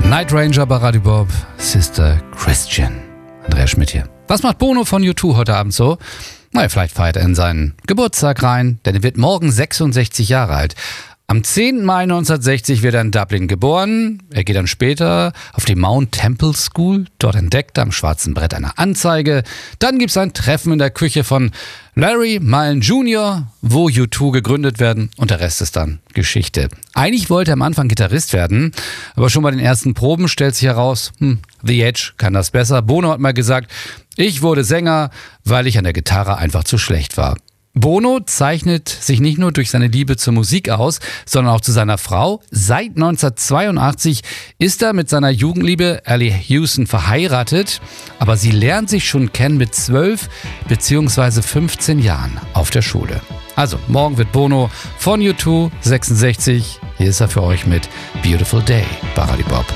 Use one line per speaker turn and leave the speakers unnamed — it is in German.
Night Ranger bei Radio Bob, Sister Christian. Andreas Schmidt hier. Was macht Bono von U2 heute Abend so? Na, vielleicht feiert er in seinen Geburtstag rein, denn er wird morgen 66 Jahre alt. Am 10. Mai 1960 wird er in Dublin geboren. Er geht dann später auf die Mount Temple School. Dort entdeckt er am schwarzen Brett eine Anzeige. Dann gibt es ein Treffen in der Küche von Larry Mullen Jr., wo U2 gegründet werden. Und der Rest ist dann Geschichte. Eigentlich wollte er am Anfang Gitarrist werden, aber schon bei den ersten Proben stellt sich heraus, The Edge kann das besser. Bono hat mal gesagt, ich wurde Sänger, weil ich an der Gitarre einfach zu schlecht war. Bono zeichnet sich nicht nur durch seine Liebe zur Musik aus, sondern auch zu seiner Frau. Seit 1982 ist er mit seiner Jugendliebe Allie Hewson verheiratet, aber sie lernt sich schon kennen mit 12 bzw. 15 Jahren auf der Schule. Also, morgen wird Bono von U2 66. Hier ist er für euch mit Beautiful Day bei Radio Bob.